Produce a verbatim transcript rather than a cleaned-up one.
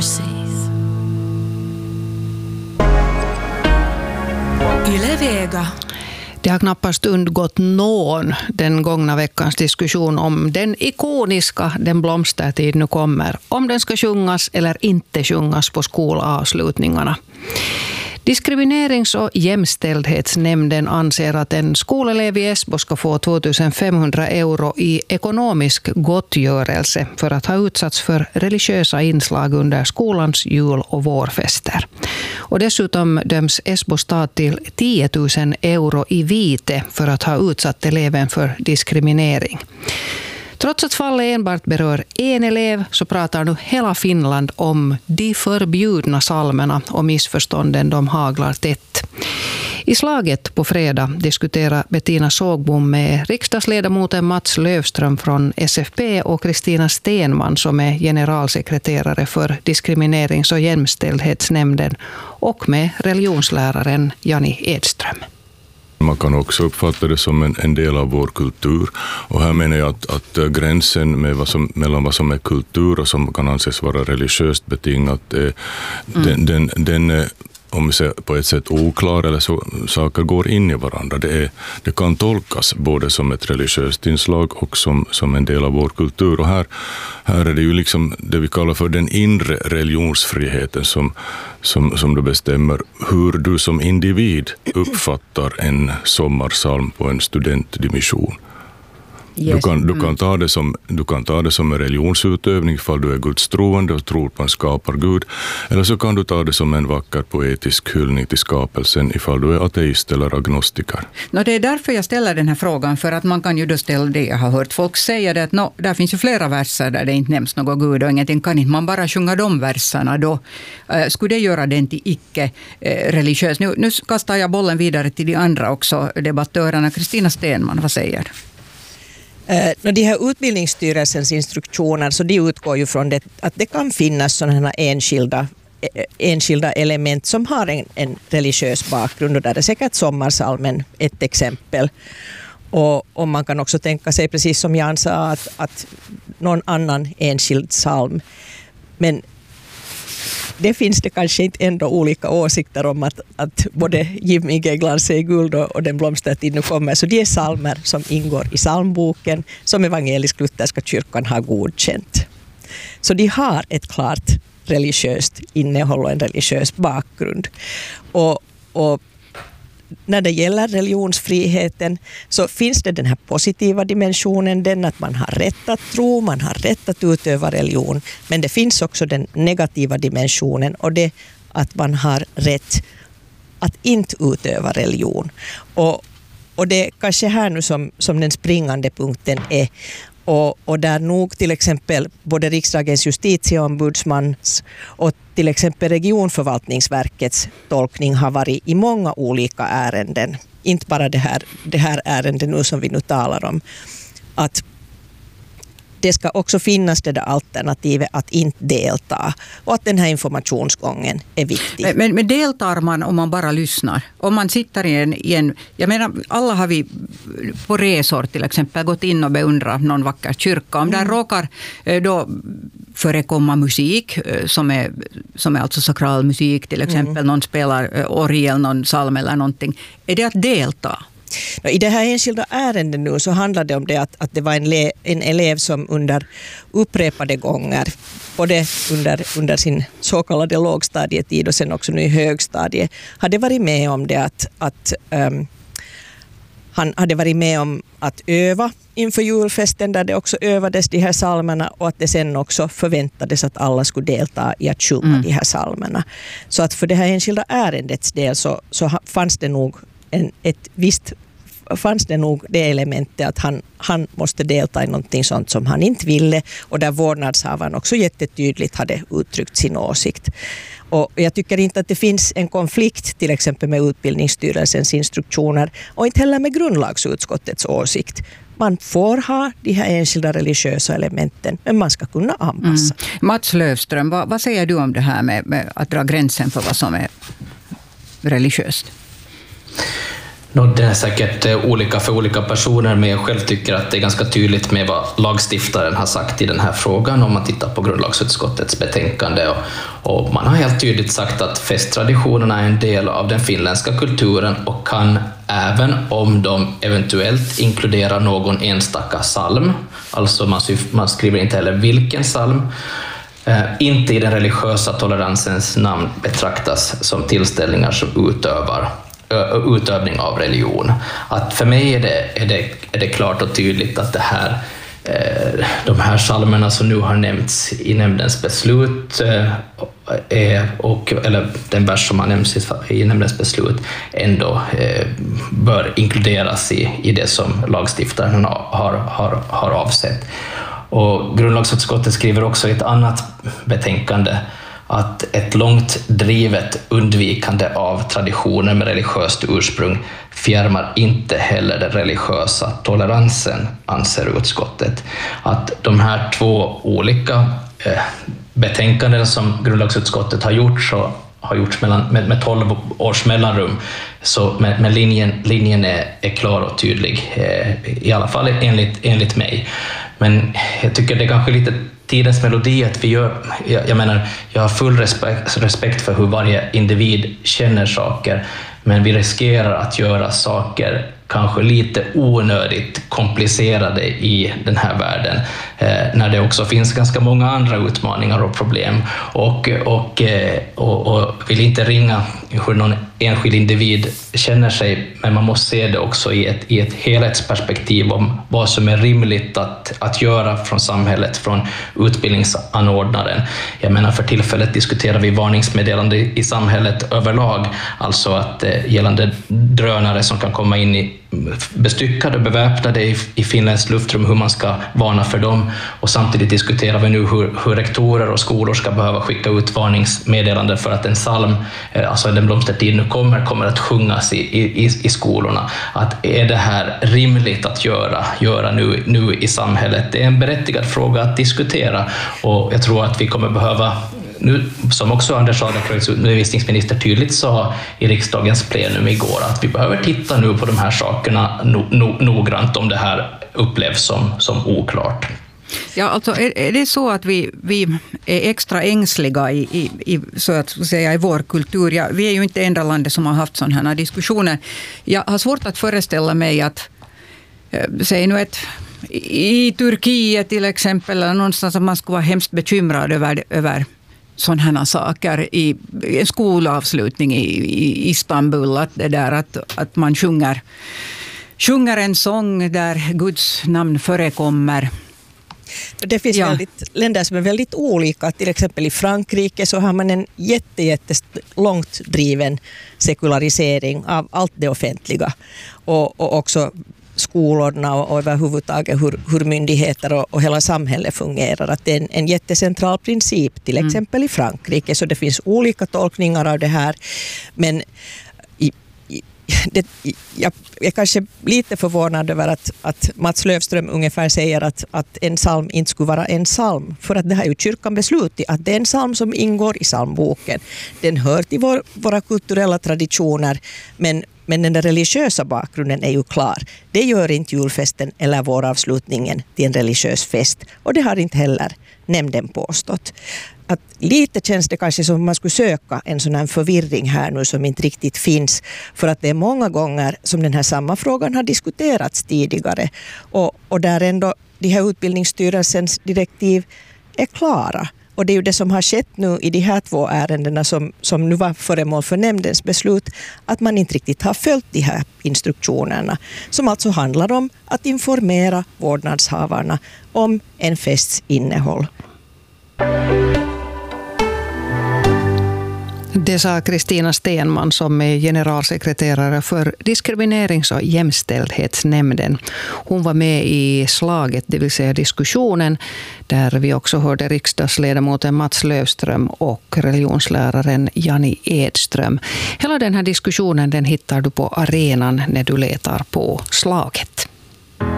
Mercies. Yle Vega. Det har knappast undgått någon den gångna veckans diskussion om den ikoniska Den blomstertid nu kommer. Om den ska sjungas eller inte sjungas på skolavslutningarna. Diskriminerings- och jämställdhetsnämnden anser att en skolelev i Esbo ska få tvåtusenfemhundra euro i ekonomisk gottgörelse för att ha utsatts för religiösa inslag under skolans jul- och vårfester. Och dessutom döms Esbo stad till tiotusen euro i vite för att ha utsatt eleven för diskriminering. Trots att fallet enbart berör en elev så pratar nu hela Finland om de förbjudna salmerna och missförstånden de haglar tätt. I slaget på fredag diskuterar Bettina Sågbom med riksdagsledamoten Mats Löfström från S F P och Kristina Stenman som är generalsekreterare för diskriminerings- och jämställdhetsnämnden och med religionsläraren Jani Edström. Man kan också uppfatta det som en, en del av vår kultur. Och här menar jag att, att gränsen med vad som, mellan vad som är kultur och som kan anses vara religiöst betingat, eh, mm. den, den, den är, om vi säger på ett sätt oklar eller så, saker går in i varandra. Det, är, det kan tolkas både som ett religiöst inslag och som, som en del av vår kultur. Och här, här är det ju liksom det vi kallar för den inre religionsfriheten som, som, som då bestämmer hur du som individ uppfattar en sommarsalm på en studentdimission. Yes. Du, kan, du, kan ta det som, du kan ta det som en religionsutövning ifall du är gudstroende och tror på en skapargud. Eller så kan du ta det som en vacker poetisk hyllning till skapelsen ifall du är ateist eller agnostiker. No, det är därför jag ställer den här frågan, för att man kan ju då ställa det. Jag har hört folk säga det att no, där finns ju flera verser där det inte nämns något gud och ingenting. Kan inte man bara sjunga de verserna då? Uh, skulle det göra den till icke-religiös? Nu, nu kastar jag bollen vidare till de andra också, debattörerna. Kristina Stenman, vad säger du? Uh, de här utbildningsstyrelsens instruktioner, så de utgår ju från det, att det kan finnas sådana enskilda, enskilda element som har en, en religiös bakgrund, och där är säkert sommarsalmen ett exempel. Och, och man kan också tänka sig, precis som Jan sa, att, att någon annan enskild salm. Men det finns det kanske inte ändå olika åsikter om att, att både Giv mig glans i guld och, och Den blomstertid nu kommer. Så det är salmer som ingår i salmboken som evangelisk-lutherska kyrkan har godkänt. Så de har ett klart religiöst innehåll och en religiös bakgrund. Och, och när det gäller religionsfriheten så finns det den här positiva dimensionen, den att man har rätt att tro, man har rätt att utöva religion. Men det finns också den negativa dimensionen, och det att man har rätt att inte utöva religion. Och, och det är kanske här nu som, som den springande punkten är. Och, och där nog till exempel både riksdagens justitieombudsmans och till exempel regionförvaltningsverkets tolkning har varit i många olika ärenden. Inte bara det här, det här ärendet nu som vi nu talar om. Att det ska också finnas det där alternativet att inte delta, och att den här informationsgången är viktig. Men, men, men deltar man om man bara lyssnar? Om man sitter i en, i en... Jag menar, alla har vi på resor till exempel gått in och beundrat någon vacker kyrka. Om mm. där råkar då förekomma musik som är, som är alltså sakral musik till exempel. Mm. Någon spelar orgel, någon psalm eller någonting. Är det att delta? I det här enskilda ärendet nu så handlar det om det att, att det var en, le, en elev som under upprepade gånger, både under, under sin så kallade lågstadietid och sen också nu i högstadiet, hade varit med om det att, att um, han hade varit med om att öva inför julfesten där det också övades de här salmerna, och att det sen också förväntades att alla skulle delta i att sjunga mm. de här salmerna. Så att för det här enskilda ärendets del så, så fanns det nog en, ett visst fanns det nog det elementet att han, han måste delta i någonting sånt som han inte ville, och där vårdnadshavaren också jättetydligt hade uttryckt sin åsikt. Och jag tycker inte att det finns en konflikt till exempel med utbildningsstyrelsens instruktioner och inte heller med grundlagsutskottets åsikt. Man får ha de här enskilda religiösa elementen, men man ska kunna anpassa. Mm. Mats Löfström, vad, vad säger du om det här med, med att dra gränsen för vad som är religiöst? No, det är säkert olika för olika personer, men jag själv tycker att det är ganska tydligt med vad lagstiftaren har sagt i den här frågan om man tittar på grundlagsutskottets betänkande. Och, Och man har helt tydligt sagt att festtraditionerna är en del av den finländska kulturen och kan, även om de eventuellt inkluderar någon enstaka psalm, alltså man, man skriver inte heller vilken psalm, eh, inte i den religiösa toleransens namn betraktas som tillställningar som utövar utövning av religion. Att för mig är det, är det, är det klart och tydligt att det här, eh, de här psalmerna som nu har nämnts i nämndens beslut eh, är, och, eller den vers som har nämnts i, i nämndens beslut ändå eh, bör inkluderas i, i det som lagstiftaren har, har, har avsett. Och grundlagsutskottet skriver också i ett annat betänkande att ett långt drivet undvikande av traditioner med religiöst ursprung fjärmar inte heller den religiösa toleransen, anser utskottet. Att de här två olika eh, betänkanden som grundlagsutskottet har gjort så har gjorts mellan, med, med tolv års mellanrum, så med, med linjen, linjen är, är klar och tydlig, eh, i alla fall enligt, enligt mig. Men jag tycker det är kanske lite tidens melodi att vi gör, jag, jag menar, jag har full respekt, respekt för hur varje individ känner saker, men vi riskerar att göra saker kanske lite onödigt komplicerade i den här världen, eh, när det också finns ganska många andra utmaningar och problem. Och, och, eh, och, och vill inte ringa hur någon enskild individ känner sig, men man måste se det också i ett, i ett helhetsperspektiv om vad som är rimligt att, att göra från samhället, från utbildningsanordnaren. Jag menar, för tillfället diskuterar vi varningsmeddelande i samhället överlag, alltså att eh, gällande drönare som kan komma in i bestyckade och beväpnade i, i Finlands luftrum, hur man ska varna för dem. Och samtidigt diskuterar vi nu hur, hur rektorer och skolor ska behöva skicka ut varningsmeddelanden för att en psalm, alltså Den blomstertid nu kommer, kommer att sjungas i, i, i skolorna. Att är det här rimligt att göra, göra nu, nu i samhället? Det är en berättigad fråga att diskutera, och jag tror att vi kommer behöva, nu, som också Anders Adlercreutz, undervisningsminister, tydligt sa i riksdagens plenum igår, att vi behöver titta nu på de här sakerna no, no, noggrant om det här upplevs som, som oklart. Ja, alltså är, är det så att vi, vi är extra ängsliga i, i, i, så att säga, i vår kultur? Ja, vi är ju inte enda landet som har haft sådana här diskussioner. Jag har svårt att föreställa mig att, säg nu ett, i Turkiet till exempel, eller någonstans, att man skulle vara hemskt bekymrad över, över sådana här saker i en skolavslutning i, i Istanbul, att det där att, att man sjunger, sjunger en sång där Guds namn förekommer. Det finns ja. väldigt, länder som är väldigt olika. Till exempel i Frankrike så har man en jätte, jätte långt driven sekularisering av allt det offentliga, och, och också skolorna och, och överhuvudtaget hur, hur myndigheter och, och hela samhället fungerar. Att det är en, en jättecentral princip till exempel mm. i Frankrike, så det finns olika tolkningar av det här. Men i, i, det, jag är kanske lite förvånad över att, att Mats Löfström ungefär säger att, att en psalm inte skulle vara en psalm, för att det här är ju kyrkan beslutat att det är en psalm som ingår i psalmboken. Den hör till vår, våra kulturella traditioner, men Men den religiösa bakgrunden är ju klar. Det gör inte julfesten eller våravslutningen till en religiös fest. Och det har inte heller nämnden påstått. Att lite känns det kanske som man skulle söka en sån här förvirring här nu som inte riktigt finns. För att det är många gånger som den här samma frågan har diskuterats tidigare. Och, och där ändå de här utbildningsstyrelsens direktiv är klara. Och det är ju det som har skett nu i de här två ärendena som, som nu var föremål för nämndens beslut, att man inte riktigt har följt de här instruktionerna, som alltså handlar om att informera vårdnadshavarna om en fests innehåll. Det sa Kristina Stenman som är generalsekreterare för diskriminerings- och jämställdhetsnämnden. Hon var med i slaget, det vill säga diskussionen, där vi också hörde riksdagsledamoten Mats Löfström och religionsläraren Jani Edström. Hela den här diskussionen den hittar du på arenan när du letar på slaget.